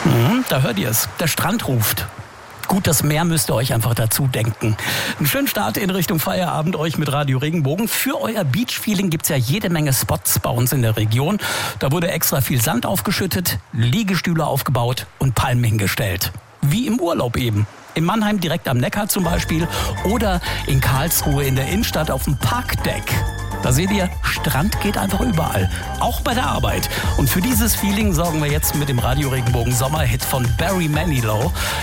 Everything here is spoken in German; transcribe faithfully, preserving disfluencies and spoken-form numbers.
Mhm, da hört ihr es. Der Strand ruft. Gut, das Meer müsst ihr euch einfach dazu denken. Einen schönen Start in Richtung Feierabend euch mit Radio Regenbogen. Für euer Beach-Feeling gibt's ja jede Menge Spots bei uns in der Region. Da wurde extra viel Sand aufgeschüttet, Liegestühle aufgebaut und Palmen hingestellt. Wie im Urlaub eben. In Mannheim direkt am Neckar zum Beispiel oder in Karlsruhe in der Innenstadt auf dem Parkdeck. Da seht ihr, Strand geht einfach überall, auch bei der Arbeit. Und für dieses Feeling sorgen wir jetzt mit dem Radio Regenbogen Sommerhit von Barry Manilow.